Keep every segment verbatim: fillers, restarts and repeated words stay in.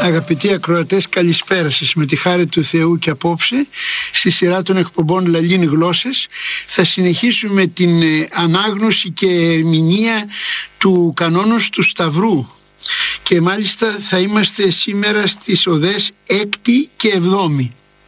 Αγαπητοί ακροατές, καλησπέρα σας. Με τη χάρη του Θεού και απόψε στη σειρά των εκπομπών Λαλήν Γλώσσες θα συνεχίσουμε την ανάγνωση και ερμηνεία του κανόνος του Σταυρού, και μάλιστα θα είμαστε σήμερα στις οδές έκτη και εβδόμη.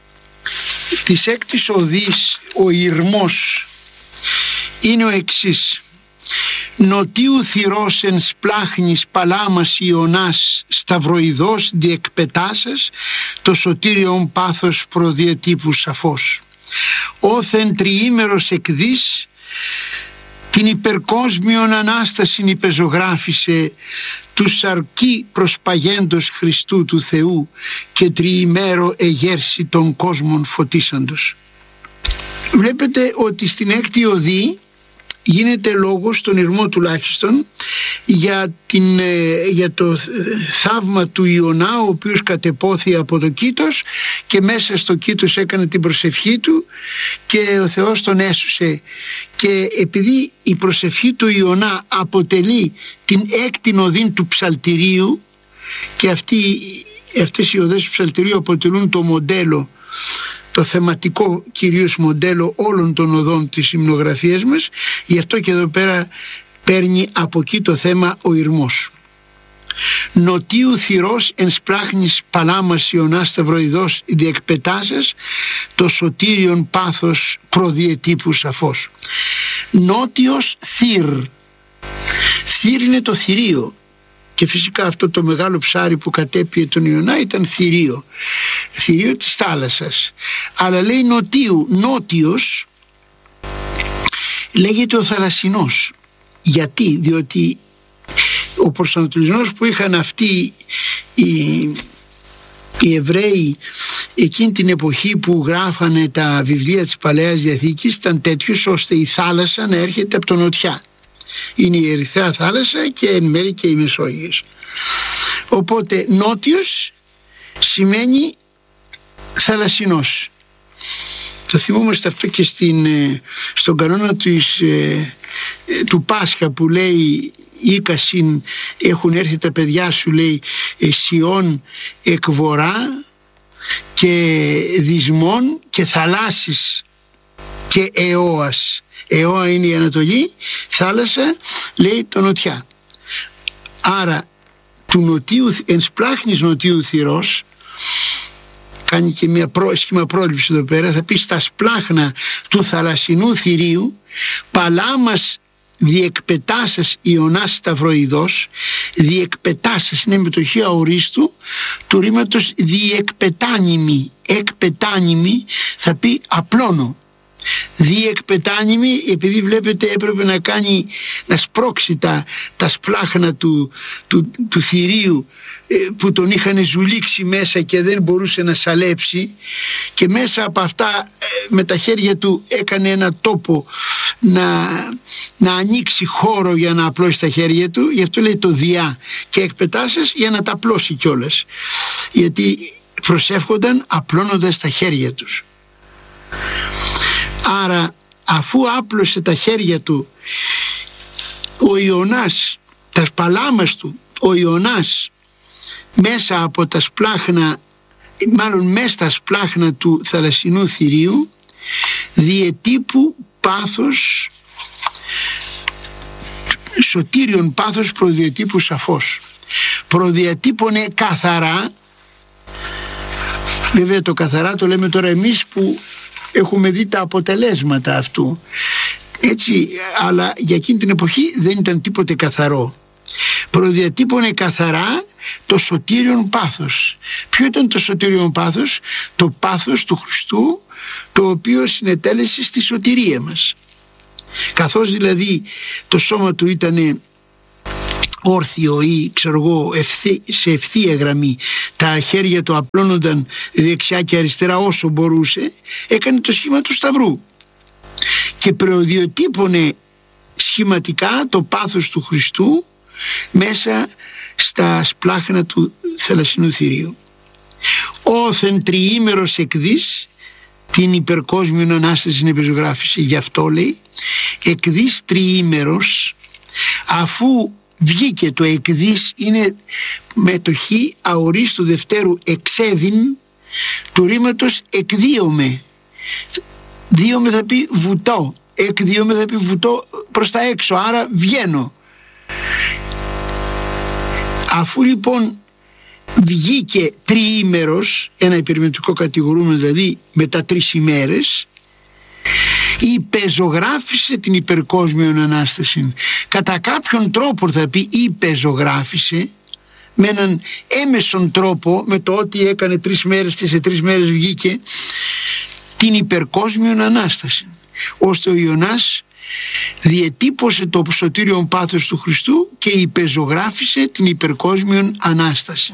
Της έκτης οδής ο ηρμός είναι ο εξής: νοτίου θυρός εν σπλάχνης παλάμας Ιωνάς σταυροειδός διεκπετάσας το σωτήριον πάθος προδιατύπου σαφώς. Όθεν τριήμερος εκδείς την υπερκόσμιον Ανάστασιν υπεζωγράφησε του σαρκή προσπαγέντος Χριστού του Θεού και τριήμερο εγέρση των κόσμων φωτίσαντος. Βλέπετε ότι στην έκτη οδή γίνεται λόγος, στον ηρμό τουλάχιστον, για, την, για το θαύμα του Ιωνά, ο οποίος κατεπόθη από το Κήτος και μέσα στο Κήτος έκανε την προσευχή του και ο Θεός τον έσωσε. Και επειδή η προσευχή του Ιωνά αποτελεί την έκτη οδή του ψαλτηρίου, και αυτοί, αυτές οι οδές του ψαλτηρίου αποτελούν το μοντέλο, το θεματικό κυρίως μοντέλο όλων των οδών της υμνογραφίας μας, γι' αυτό και εδώ πέρα παίρνει από εκεί το θέμα ο ηρμός. Νοτίου θυρός εν σπράχνης παλάμας Ιωνάς σταυροειδός διεκπετάσας το σωτήριον πάθος προδιετύπου σαφώς. Νότιος θύρ. Θύρ είναι το θηρίο. Και φυσικά αυτό το μεγάλο ψάρι που κατέπιε τον Ιωνά ήταν θηρίο, θηρίο της θάλασσας. Αλλά λέει νοτίου, νότιος λέγεται ο θαλασσινός. Γιατί? Διότι ο προσανατολισμός που είχαν αυτοί οι, οι Εβραίοι εκείνη την εποχή που γράφανε τα βιβλία της Παλαιάς Διαθήκης ήταν τέτοιος ώστε η θάλασσα να έρχεται από τον νοτιά. Είναι η Ερυθρά θάλασσα και εν μέρει και η Μεσόγειος. Οπότε νότιος σημαίνει θαλασσινός. Το θυμόμαστε αυτό και στην, στον κανόνα της, του Πάσχα που λέει «Ήκασιν έχουν έρθει τα παιδιά σου», λέει, «Σιών εκ βορρά και δυσμών και θαλάσσης και αιώας». Αιώα είναι η Ανατολή, θάλασσα λέει το νοτιά. Άρα του νοτίου, εν σπλάχνης νοτίου θυρός, κάνει και μια προ, σχήμα πρόληψη εδώ πέρα, θα πει στα σπλάχνα του θαλασσινού θηρίου παλάμας διεκπετάσας Ιωνάς σταυροειδός. Διεκπετάσας είναι μετοχή αορίστου του ρήματος διεκπετάνημη. Εκπετάνημη θα πει απλώνω. Διεκπετάνημη, επειδή βλέπετε έπρεπε να κάνει, να σπρώξει τα, τα σπλάχνα του, του, του θηρίου που τον είχαν ζουλήξει μέσα και δεν μπορούσε να σαλέψει, και μέσα από αυτά με τα χέρια του έκανε ένα τόπο να, να ανοίξει χώρο για να απλώσει τα χέρια του, γι' αυτό λέει το διά, και εκπετάσες για να τα απλώσει κιόλας, γιατί προσεύχονταν απλώνοντας τα χέρια τους. Άρα αφού άπλωσε τα χέρια του ο Ιωνάς, τα παλάμας του, ο Ιωνάς μέσα από τα σπλάχνα, μάλλον μέσα στα σπλάχνα του θαλασσινού θηρίου, διετύπου πάθος, σωτήριον πάθος προδιατύπου σαφώς. Προδιατύπωνε καθαρά. Βέβαια το καθαρά το λέμε τώρα εμείς που έχουμε δει τα αποτελέσματα αυτού, έτσι, αλλά για εκείνη την εποχή δεν ήταν τίποτε καθαρό. Προδιατύπωνε καθαρά το σωτήριον πάθος. Ποιο ήταν το σωτήριον πάθος? Το πάθος του Χριστού, το οποίο συνετέλεσε στη σωτηρία μας. Καθώς δηλαδή το σώμα του ήταν όρθιο ή ξέρω εγώ ευθύ, σε ευθεία γραμμή, τα χέρια του απλώνονταν δεξιά και αριστερά όσο μπορούσε, έκανε το σχήμα του Σταυρού και προδιοτύπωνε σχηματικά το πάθος του Χριστού μέσα στα σπλάχνα του θαλασσινού θηρίου. Όθεν τριήμερος εκδείς την υπερκόσμιον Ανάσταση επεζωγράφησε. Γι' αυτό λέει εκδείς τριήμερος, αφού βγήκε. Το εκδείς είναι με το χ αορίστου δευτέρου εξέδιν του ρήματος εκδίωμε. Δίωμε θα πει βουτώ, εκδίωμε θα πει βουτώ προς τα έξω, άρα βγαίνω. Αφού λοιπόν βγήκε τριήμερος, ένα υπερμετρικό κατηγορούμενο δηλαδή μετά τρεις ημέρες, υπεζωγράφησε την υπερκόσμιον Ανάσταση. Κατά κάποιον τρόπο θα πει υπεζωγράφησε, με έναν έμεσον τρόπο, με το ότι έκανε τρεις μέρες και σε τρεις μέρες βγήκε, την υπερκόσμιον Ανάσταση, ώστε ο Ιωνάς διετύπωσε το σωτήριον πάθος του Χριστού και υπεζωγράφησε την υπερκόσμιον Ανάσταση.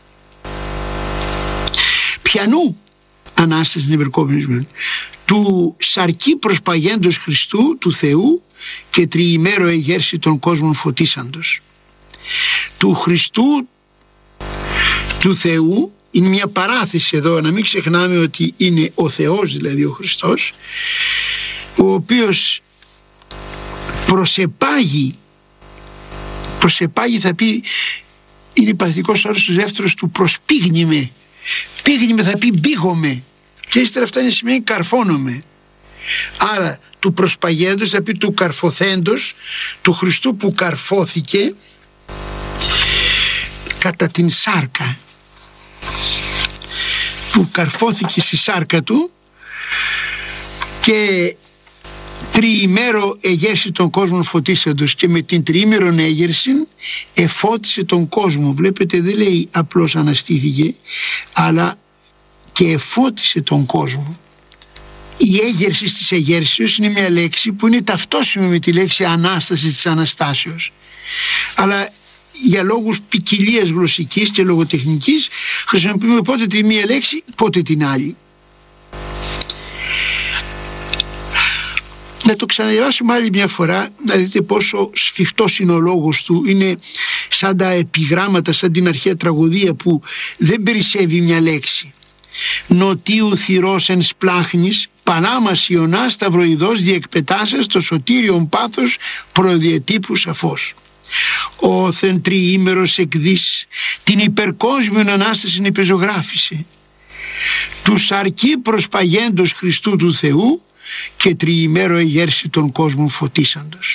Ποιανού Ανάσταση την υπερκόσμιον? Του σαρκί προσπαγέντος Χριστού, του Θεού, και τριημέρο εγέρση των κόσμων φωτίσαντος. Του Χριστού, του Θεού, είναι μια παράθεση εδώ, να μην ξεχνάμε ότι είναι ο Θεός, δηλαδή ο Χριστός, ο οποίος προσεπάγει, προσεπάγει θα πει, είναι παθητικός όρος του δεύτερος του προσπίγνιμε. Πήγνιμε θα πει μπήγομαι, και ύστερα αυτά είναι σημαίνει καρφώνομαι. Άρα του προσπαγέντος θα πει του καρφωθέντος, του Χριστού που καρφώθηκε κατά την σάρκα, που καρφώθηκε στη σάρκα του και τριημέρο εγέρση των κόσμων φωτίσαντος, και με την τριήμερον έγερση εφώτισε τον κόσμο. Βλέπετε, δεν λέει απλώς αναστήθηκε, αλλά και εφώτισε τον κόσμο. Η έγερση της εγέρσεως είναι μια λέξη που είναι ταυτόσιμη με τη λέξη Ανάσταση της Αναστάσεως, αλλά για λόγους ποικιλίας γλωσσικής και λογοτεχνικής χρησιμοποιούμε πότε τη μία λέξη, πότε την άλλη. Να το ξαναδιαβάσουμε άλλη μια φορά, να δείτε πόσο σφιχτός είναι ο λόγος του. Είναι σαν τα επιγράμματα, σαν την αρχαία τραγωδία που δεν περισσεύει μια λέξη. Νοτίου θυρός εν σπλάχνης, Πανάμας Ιωνάς σταυροειδός διεκπετάσας το σωτήριον πάθος προδιετύπου σαφώς. Όθεν τριήμερος εκδείς την υπερκόσμιον Ανάσταση υπεζωγράφησε. Του σαρκί προσπαγέντος Χριστού του Θεού και τριημέρο εγέρση των κόσμων φωτίσαντος.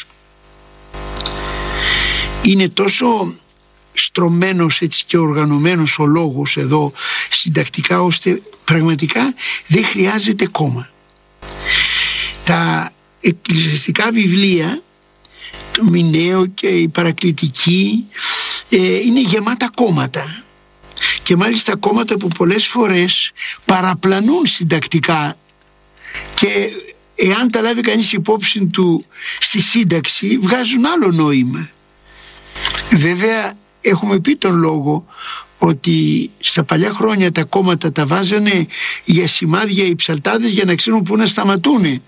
Είναι τόσο στρωμένος έτσι και οργανωμένος ο λόγος εδώ συντακτικά, ώστε πραγματικά δεν χρειάζεται κόμμα. Τα εκκλησιαστικά βιβλία, το Μηναίο και η Παρακλητική, ε, είναι γεμάτα κόμματα, και μάλιστα κόμματα που πολλές φορές παραπλανούν συντακτικά, και εάν τα λάβει κανείς υπόψη του στη σύνταξη βγάζουν άλλο νόημα. Βέβαια έχουμε πει τον λόγο ότι στα παλιά χρόνια τα κόμματα τα βάζανε για σημάδια οι ψαλτάδες για να ξέρουν πού να σταματούνε,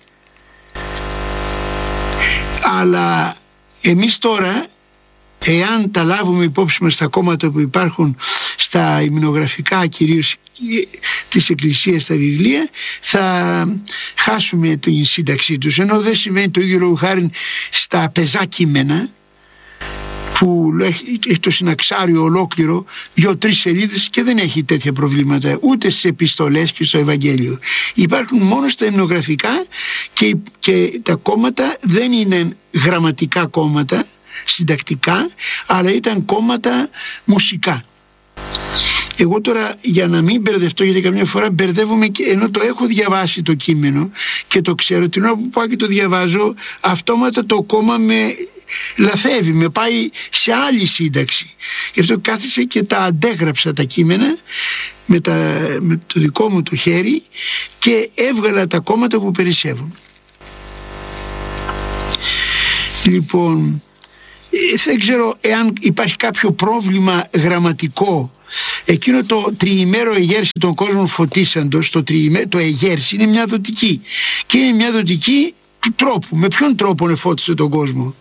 αλλά εμείς τώρα, εάν τα λάβουμε υπόψη μας τα κόμματα που υπάρχουν στα υμνογραφικά κυρίως της Εκκλησίας, στα βιβλία, θα χάσουμε την σύνταξή τους. Ενώ δεν συμβαίνει το ίδιο λόγω χάρη στα πεζά κείμενα, που έχει το συναξάριο ολόκληρο δύο-τρεις σελίδες και δεν έχει τέτοια προβλήματα ούτε στις επιστολές και στο Ευαγγέλιο. Υπάρχουν μόνο στα υμνογραφικά, και, και τα κόμματα δεν είναι γραμματικά κόμματα συντακτικά, αλλά ήταν κόμματα μουσικά. Εγώ τώρα, για να μην μπερδευτώ, γιατί καμιά φορά μπερδεύομαι, και ενώ το έχω διαβάσει το κείμενο και το ξέρω, την ώρα που πάω και το διαβάζω, αυτόματα το κόμμα με λαθεύει, με πάει σε άλλη σύνταξη. Γι' αυτό κάθισα και τα αντέγραψα τα κείμενα με, τα, με το δικό μου το χέρι και έβγαλα τα κόμματα που περισσεύουν. Λοιπόν, δεν ξέρω εάν υπάρχει κάποιο πρόβλημα γραμματικό. Εκείνο το τριημέρο εγέρση των κόσμων φωτίσαντος, το, τριημέ, το εγέρση είναι μια δοτική, και είναι μια δοτική του τρόπου. Με ποιον τρόπο εφώτισε τον κόσμο?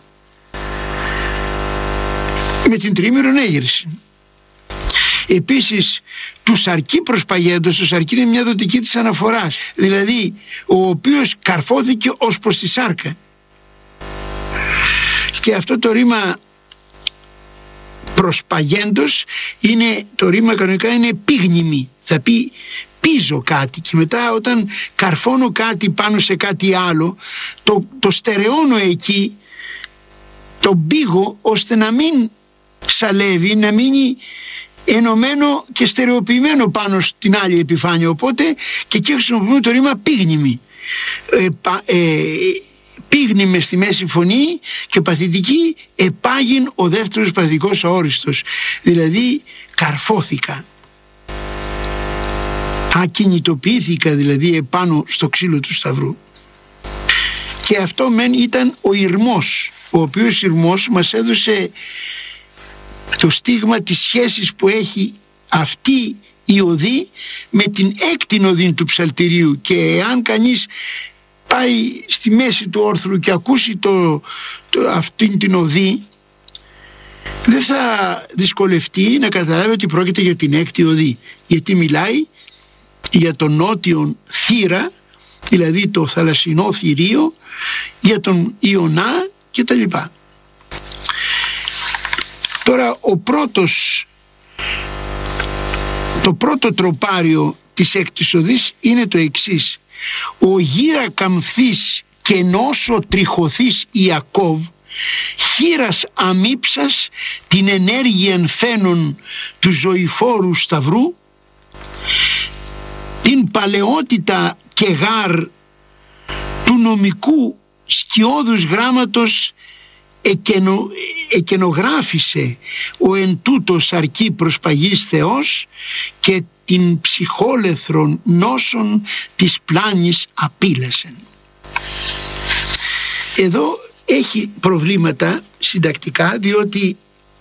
Με την τριήμερον έγερση. Επίσης, του σαρκί προσπαγέντος, το σαρκί είναι μια δοτική της αναφοράς, δηλαδή ο οποίος καρφώθηκε ως προς τη σάρκα. Και αυτό το ρήμα προσπαγέντος, είναι, το ρήμα κανονικά είναι πίγνημη, θα πει πίζω κάτι, και μετά όταν καρφώνω κάτι πάνω σε κάτι άλλο, το, το στερεώνω εκεί, το πήγω, ώστε να μην σαλεύει, να μείνει ενωμένο και στερεοποιημένο πάνω στην άλλη επιφάνεια. Οπότε και εκεί χρησιμοποιούμε το ρήμα πίγνημη. Ε, ε, πίγνημε στη μέση φωνή και παθητική επάγειν ο δεύτερος παθητικός αόριστος, δηλαδή καρφώθηκα, ακινητοποιήθηκα δηλαδή επάνω στο ξύλο του σταυρού. Και αυτό μεν ήταν ο ηρμός, ο οποίος ηρμός μας έδωσε το στίγμα της σχέσης που έχει αυτή η οδή με την έκτη οδή του ψαλτηρίου. Και εάν κανείς πάει στη μέση του όρθρου και ακούσει το, το, αυτήν την οδή, δεν θα δυσκολευτεί να καταλάβει ότι πρόκειται για την έκτη οδή, γιατί μιλάει για τον νότιον θύρα, δηλαδή το θαλασσινό θηρίο, για τον Ιωνά και τα λοιπά. Τώρα ο πρώτος, το πρώτο τροπάριο της έκτης οδής είναι το εξής: ο γύρα καμφθής και νόσο τριχωθής Ιακώβ, χείρας αμύψας την ενέργειαν φαίνων του ζωηφόρου σταυρού, την παλαιότητα και γάρ του νομικού σκιώδους γράμματος εκενο, εκενογράφησε ο εν τούτος αρκεί προσπαγής Θεός και την ψυχόλεθρον νόσων της πλάνης απείλεσεν. Εδώ έχει προβλήματα συντακτικά, διότι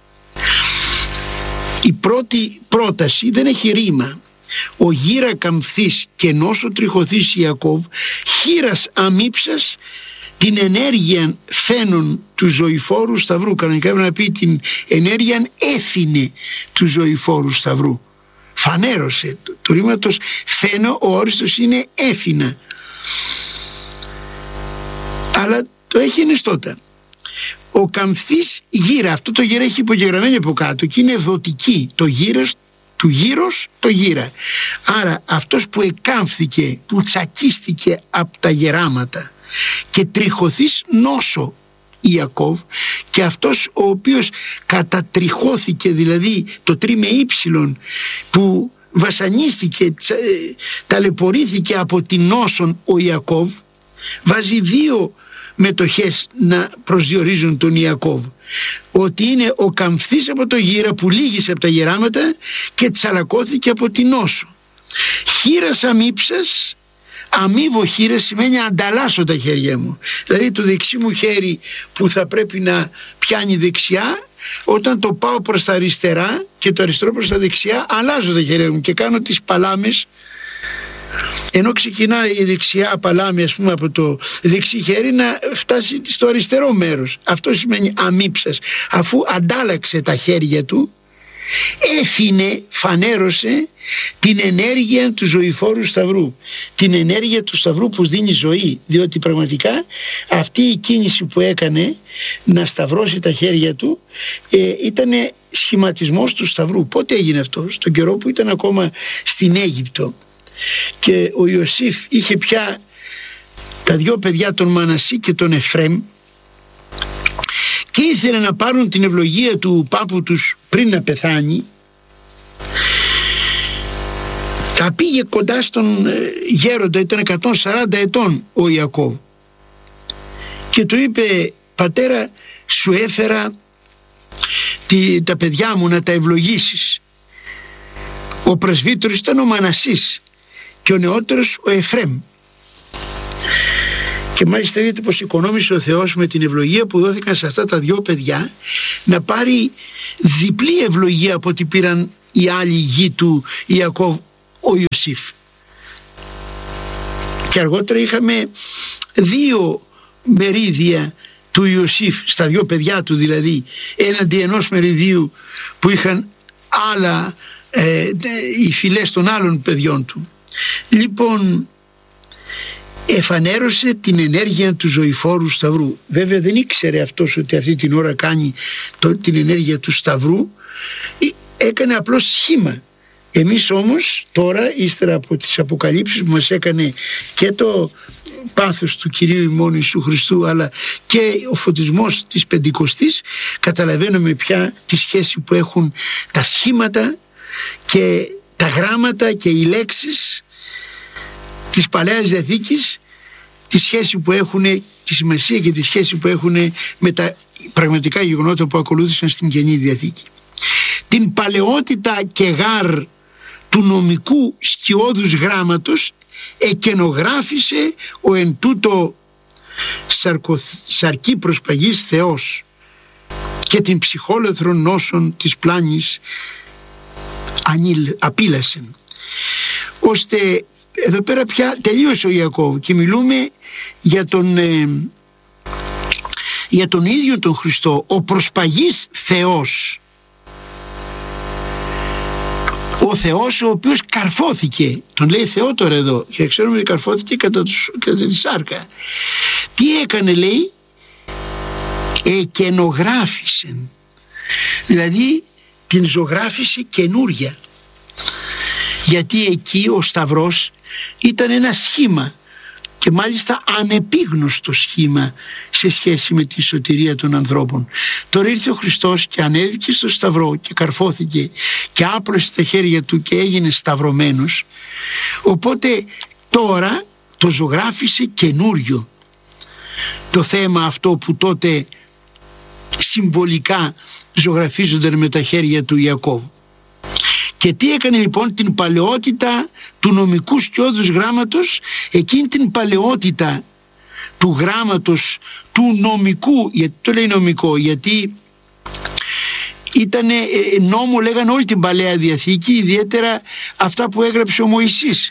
η πρώτη πρόταση δεν έχει ρήμα. Ο γύρα καμφθής και νόσο τριχωθής Ιακώβ, χείρας αμύψας την ενέργεια φαίνων του ζωηφόρου σταυρού. Κανονικά πρέπει να πει την ενέργεια έφυνε του ζωηφόρου σταυρού. Φανέρωσε. Το, το ρήματος φαίνω, ο όριστος είναι έφυνα. Αλλά το έχει ενιστότα. Ο καμφθής γύρα, αυτό το γύρα έχει υπογεγραμμένη από κάτω και είναι δοτική. Το γύρας του γύρος το γύρα. Άρα αυτός που εκάμφθηκε, που τσακίστηκε από τα γεράματα και τριχωθείς νόσο Ιακώβ, και αυτός ο οποίος κατατριχώθηκε, δηλαδή το τρί με ύψιλον, που βασανίστηκε, ταλαιπωρήθηκε από την νόσον ο Ιακώβ, βάζει δύο μετοχές να προσδιορίζουν τον Ιακώβ, ότι είναι ο καμφθής από το γύρα που λύγησε από τα γεράματα και τσαλακώθηκε από την νόσο. Χείρας αμύψας, αμύβω χείρα σημαίνει ανταλλάσσω τα χέρια μου, δηλαδή το δεξί μου χέρι που θα πρέπει να πιάνει δεξιά, όταν το πάω προς τα αριστερά και το αριστερό προς τα δεξιά, αλλάζω τα χέρια μου και κάνω τις παλάμες, ενώ ξεκινάει η δεξιά παλάμη, ας πούμε, από το δεξί χέρι να φτάσει στο αριστερό μέρος. Αυτό σημαίνει αμύψας. Αφού αντάλλαξε τα χέρια του, έφυνε, φανέρωσε την ενέργεια του ζωηφόρου σταυρού, την ενέργεια του σταυρού που δίνει ζωή, διότι πραγματικά αυτή η κίνηση που έκανε να σταυρώσει τα χέρια του ε, ήταν σχηματισμός του σταυρού. Πότε έγινε αυτό? Στον καιρό που ήταν ακόμα στην Αίγυπτο και ο Ιωσήφ είχε πια τα δυο παιδιά, τον Μανασί και τον Εφραίμ, και ήθελε να πάρουν την ευλογία του πάπου τους πριν να πεθάνει. Τα πήγε κοντά στον γέροντα, ήταν εκατόν σαράντα ετών ο Ιακώβ, και του είπε: πατέρα, σου έφερα τη, τα παιδιά μου να τα ευλογήσεις. Ο πρεσβύτερος ήταν ο Μανασής και ο νεότερος ο Εφραίμ. Και μάλιστα δείτε πως οικονόμησε ο Θεός με την ευλογία που δόθηκαν σε αυτά τα δυο παιδιά, να πάρει διπλή ευλογία από ό,τι πήραν οι άλλοι γη του Ιακώβ, ο Ιωσήφ. Και αργότερα είχαμε δύο μερίδια του Ιωσήφ στα δυο παιδιά του, δηλαδή έναντι ενός μεριδίου που είχαν άλλα ε, οι φυλές των άλλων παιδιών του. Λοιπόν, εφανέρωσε την ενέργεια του ζωηφόρου σταυρού. Βέβαια δεν ήξερε αυτός ότι αυτή την ώρα κάνει το, την ενέργεια του σταυρού, έκανε απλώς σχήμα. Εμείς όμως τώρα, ύστερα από τις αποκαλύψεις που μας έκανε και το πάθος του Κυρίου ημών Ιησού Χριστού, αλλά και ο φωτισμός της Πεντηκοστής, καταλαβαίνουμε πια τη σχέση που έχουν τα σχήματα και τα γράμματα και οι λέξεις της Παλαιάς Διαθήκης, τη σχέση που έχουν, τη σημασία και τη σχέση που έχουν με τα πραγματικά γεγονότα που ακολούθησαν στην Καινή Διαθήκη. Την παλαιότητα και γάρ του νομικού σκιώδους γράμματος εκενογράφησε ο εν τούτο σαρκο, σαρκή προσπαγής Θεός και την ψυχόλεθρον νόσων της πλάνης ανήλ, απίλασεν. Ώστε εδώ πέρα πια τελείωσε ο Ιακώβ και μιλούμε για τον, ε, για τον ίδιο τον Χριστό, ο προσπαγής Θεός. Ο Θεός ο οποίος καρφώθηκε, τον λέει Θεό τώρα εδώ, και ξέρουμε ότι καρφώθηκε κατά, τους, κατά τη σάρκα. Τι έκανε, λέει? Εκενογράφησε, δηλαδή την ζωγράφησε καινούρια, γιατί εκεί ο Σταυρός ήταν ένα σχήμα και μάλιστα ανεπίγνωστο σχήμα σε σχέση με τη σωτηρία των ανθρώπων. Τώρα ήρθε ο Χριστός και ανέβηκε στο Σταυρό και καρφώθηκε και άπλωσε τα χέρια του και έγινε σταυρωμένος, οπότε τώρα το ζωγράφησε καινούριο το θέμα αυτό που τότε συμβολικά ζωγραφίζονταν με τα χέρια του Ιακώβ. Και τι έκανε λοιπόν? Την παλαιότητα του νομικού σκιώδους γράμματος, εκείνη την παλαιότητα του γράμματος του νομικού. Γιατί το λέει νομικό? Γιατί ήταν νόμο, λέγανε όλη την Παλαιά Διαθήκη, ιδιαίτερα αυτά που έγραψε ο Μωυσής.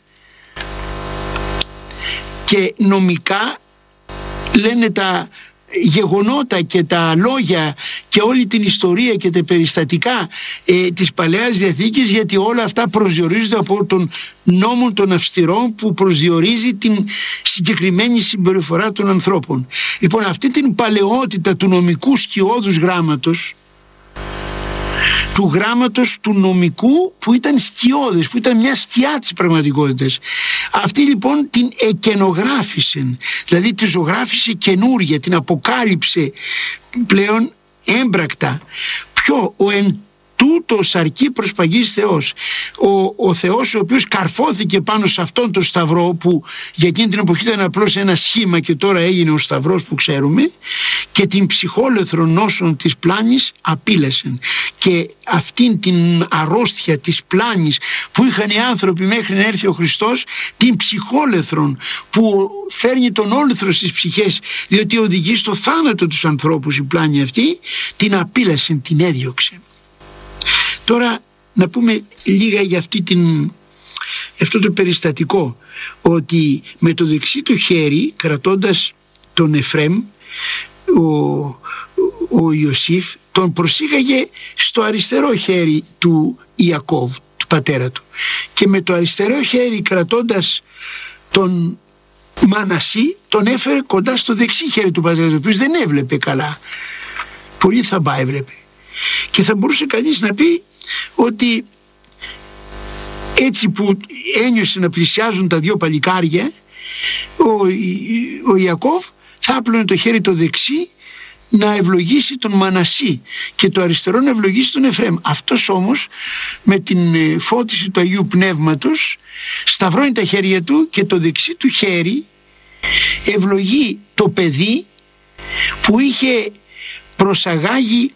Και νομικά λένε τα γεγονότα και τα λόγια και όλη την ιστορία και τα περιστατικά ε, της Παλαιάς Διαθήκης, γιατί όλα αυτά προσδιορίζονται από τον νόμο των αυστηρών που προσδιορίζει την συγκεκριμένη συμπεριφορά των ανθρώπων. Λοιπόν, αυτή την παλαιότητα του νομικού σκιώδους γράμματος, του γράμματος του νομικού που ήταν σκιώδες, που ήταν μια σκιά της πραγματικότητας, αυτή λοιπόν την εκενογράφησε, δηλαδή τη ζωγράφησε καινούρια, την αποκάλυψε πλέον έμπρακτα. Ποιο? Ο εν τούτο σαρκή προσπαγής Θεός, ο, ο Θεός ο οποίος καρφώθηκε πάνω σε αυτόν τον Σταυρό, που για εκείνη την εποχή ήταν απλώς ένα σχήμα και τώρα έγινε ο Σταυρός που ξέρουμε, και την ψυχόλεθρον νόσων της πλάνης απίλασεν. Και αυτήν την αρρώστια της πλάνης που είχαν οι άνθρωποι μέχρι να έρθει ο Χριστός, την ψυχόλεθρον που φέρνει τον όλεθρο στις ψυχές, διότι οδηγεί στο θάνατο τους ανθρώπους η πλάνη αυτή, την απίλασεν, την έδιωξε. Τώρα να πούμε λίγα για αυτή την, αυτό το περιστατικό, ότι με το δεξί του χέρι, κρατώντας τον Εφραίμ, ο, ο Ιωσήφ τον προσήγαγε στο αριστερό χέρι του Ιακώβ, του πατέρα του, και με το αριστερό χέρι κρατώντας τον Μανασί τον έφερε κοντά στο δεξί χέρι του πατέρα του, ο οποίος δεν έβλεπε καλά, πολύ θαμπά έβλεπε. Και θα μπορούσε κανείς να πει ότι έτσι που ένιωσε να πλησιάζουν τα δύο παλικάρια, ο, ο Ιακώβ θα άπλωνε το χέρι το δεξί να ευλογήσει τον Μανασί και το αριστερό να ευλογήσει τον Εφραίμ. Αυτός όμως με την φώτιση του Αγίου Πνεύματος σταυρώνει τα χέρια του και το δεξί του χέρι ευλογεί το παιδί που είχε προσαγάγει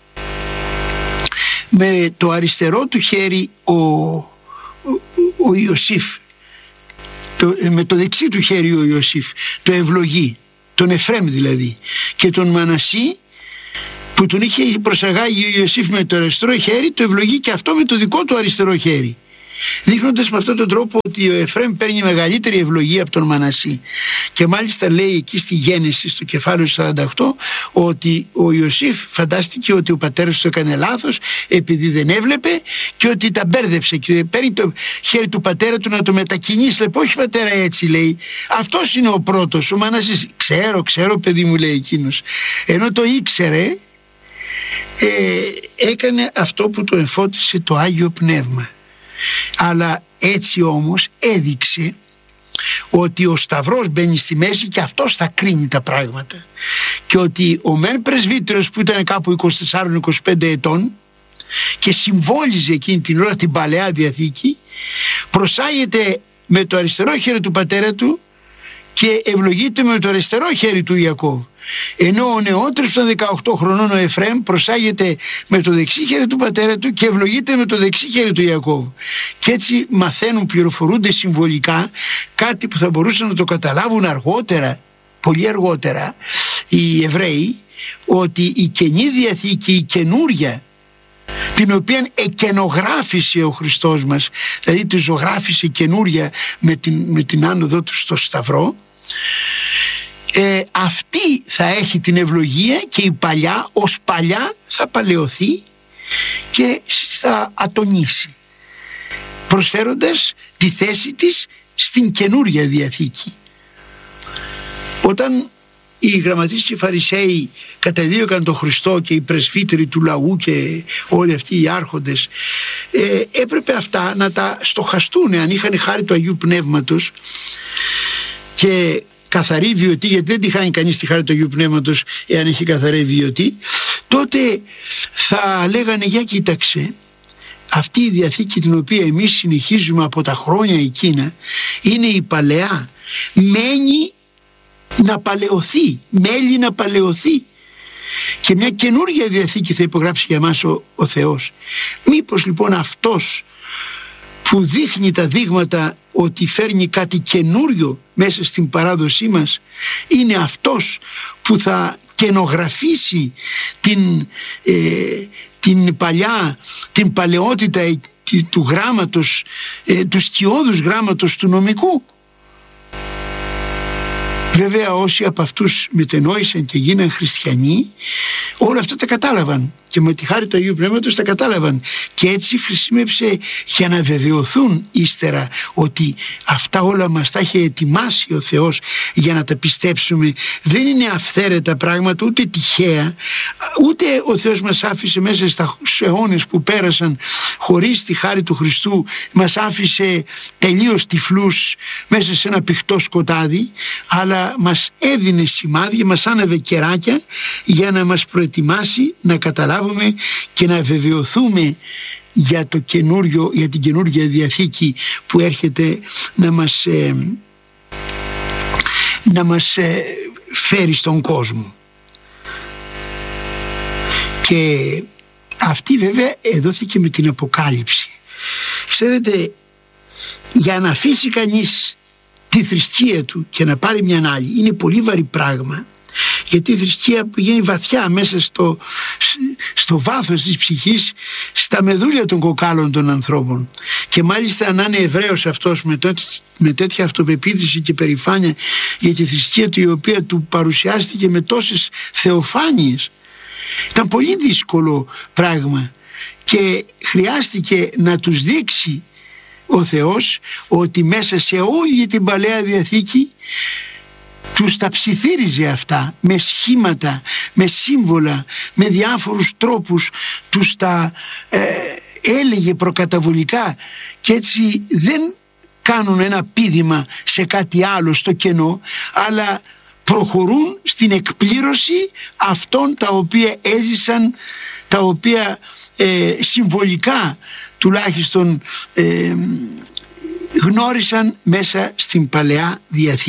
με το αριστερό του χέρι ο, ο, ο Ιωσήφ, το, με το δεξί του χέρι ο Ιωσήφ το ευλογεί, τον Εφραίμ δηλαδή, και τον Μανασί που τον είχε προσαγάγει ο Ιωσήφ με το αριστερό χέρι το ευλογεί και αυτό με το δικό του αριστερό χέρι, δείχνοντας με αυτόν τον τρόπο ότι ο Εφραίμ παίρνει μεγαλύτερη ευλογία από τον Μανασί. Και μάλιστα λέει εκεί στη Γένεση, στο κεφάλαιο σαράντα οκτώ, ότι ο Ιωσήφ φαντάστηκε ότι ο πατέρας του έκανε λάθος επειδή δεν έβλεπε και ότι τα μπέρδεψε και παίρνει το χέρι του πατέρα του να το μετακινήσει. Λέει, όχι πατέρα, έτσι, λέει, αυτός είναι ο πρώτος. Ο Μανασίς, ξέρω, ξέρω παιδί μου, λέει εκείνος, ενώ το ήξερε, ε, έκανε αυτό που το εμφώτισε το Άγιο Πνεύμα. Αλλά έτσι όμως έδειξε ότι ο Σταυρός μπαίνει στη μέση και αυτός θα κρίνει τα πράγματα, και ότι ο μεν πρεσβύτερος που ήταν κάπου είκοσι τέσσερα είκοσι πέντε ετών και συμβόλιζε εκείνη την ώρα την Παλαιά Διαθήκη, προσάγεται με το αριστερό χέρι του πατέρα του και ευλογείται με το αριστερό χέρι του Ιακώβ, ενώ ο νεότερος των δεκαοκτώ χρονών, ο Εφραίμ, προσάγεται με το δεξί χέρι του πατέρα του και ευλογείται με το δεξί χέρι του Ιακώβ. Και έτσι μαθαίνουν, πληροφορούνται συμβολικά κάτι που θα μπορούσαν να το καταλάβουν αργότερα, πολύ αργότερα, οι Εβραίοι, ότι η Καινή Διαθήκη, η καινούρια, την οποία εκενογράφησε ο Χριστός μας, δηλαδή τη ζωγράφησε καινούρια με την, με την άνοδο του στο Σταυρό, ε, αυτή θα έχει την ευλογία, και η παλιά ως παλιά θα παλαιωθεί και θα ατονίσει, προσφέροντας τη θέση της στην καινούρια Διαθήκη. Όταν οι γραμματείς και οι Φαρισαίοι καταδίωκαν τον Χριστό, και οι πρεσβύτεροι του λαού και όλοι αυτοί οι άρχοντες, ε, έπρεπε αυτά να τα στοχαστούν αν είχαν χάρη του Αγίου Πνεύματος και καθαρή βιωτή, γιατί δεν τη χάνει κανείς τη χάρη του Αγίου Πνεύματος εάν έχει καθαρή βιωτή. Τότε θα λέγανε, για κοίταξε, αυτή η Διαθήκη την οποία εμείς συνεχίζουμε από τα χρόνια εκείνα είναι η παλαιά, μένει να παλαιωθεί, μέλει να παλαιωθεί, και μια καινούργια Διαθήκη θα υπογράψει για μας ο, ο Θεός. Μήπως λοιπόν αυτός που δείχνει τα δείγματα ότι φέρνει κάτι καινούριο μέσα στην παράδοσή μας είναι αυτός που θα καινογραφήσει την, ε, την παλιά, την παλαιότητα ε, του γράμματος, ε, του σκιώδους γράμματος του νομικού. Βέβαια όσοι από αυτούς μετενόησαν και γίναν χριστιανοί, όλα αυτά τα κατάλαβαν και με τη χάρη του Αγίου Πνεύματος τα κατάλαβαν, και έτσι χρησιμεύσε για να βεβαιωθούν ύστερα ότι αυτά όλα μας τα έχει ετοιμάσει ο Θεός για να τα πιστέψουμε. Δεν είναι αυθαίρετα πράγματα, ούτε τυχαία, ούτε ο Θεός μας άφησε μέσα στους αιώνες που πέρασαν χωρίς τη χάρη του Χριστού, μας άφησε τελείως τυφλούς μέσα σε ένα πηχτό σκοτάδι, αλλά μας έδινε σημάδια, μας άναβε κεράκια για να μας προετοιμάσει να καταλάβουμε και να βεβαιωθούμε για, το καινούριο, για την καινούργια Διαθήκη που έρχεται να μας, ε, να μας ε, φέρει στον κόσμο. Και αυτή βέβαια εδόθηκε με την Αποκάλυψη. Ξέρετε, για να αφήσει κανείς τη θρησκεία του και να πάρει μια άλλη είναι πολύ βαρύ πράγμα, γιατί η θρησκεία πηγαίνει βαθιά μέσα στο, στο βάθος της ψυχής, στα μεδούλια των κοκάλων των ανθρώπων, και μάλιστα να είναι Εβραίος αυτός με, το, με τέτοια αυτοπεποίθηση και περηφάνεια για τη θρησκεία του, η οποία του παρουσιάστηκε με τόσες θεοφάνειες. Ήταν πολύ δύσκολο πράγμα και χρειάστηκε να τους δείξει ο Θεός ότι μέσα σε όλη την Παλαιά Διαθήκη τους τα ψιθύριζε αυτά με σχήματα, με σύμβολα, με διάφορους τρόπους, τους τα ε, έλεγε προκαταβολικά, και έτσι δεν κάνουν ένα πήδημα σε κάτι άλλο στο κενό, αλλά προχωρούν στην εκπλήρωση αυτών τα οποία έζησαν, τα οποία ε, συμβολικά τουλάχιστον ε, γνώρισαν μέσα στην Παλαιά Διαθήκη.